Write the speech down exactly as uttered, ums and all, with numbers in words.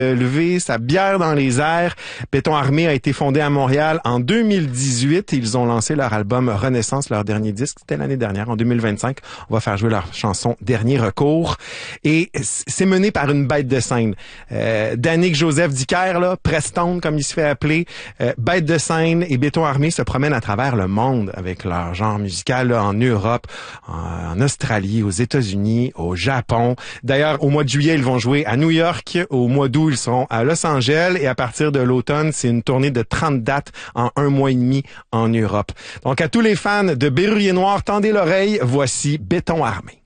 lever sa bière dans les airs. Béton Armé a été fondé à Montréal en deux mille dix-huit. Ils ont lancé leur album Renaissance, leur dernier disque. C'était l'année dernière, en deux mille vingt-cinq. On va faire jouer leur chanson Dernier recours. Et c'est mené par une bête de scène. Euh, Danick Joseph Dicker, là, Preston, comme il se fait appeler, euh, bête de scène, et Béton Armé se promènent à travers le monde avec leur genre musical, là, en Europe, en, en Australie, aux États-Unis, au Japon. D'ailleurs, au mois de juillet, ils vont jouer à New York. Au mois d'août, ils seront à Los Angeles, et à partir de l'automne, c'est une tournée de trente dates en un mois et demi en Europe. Donc, à tous les fans de Bérurier Noir, tendez l'oreille, voici Béton Armé.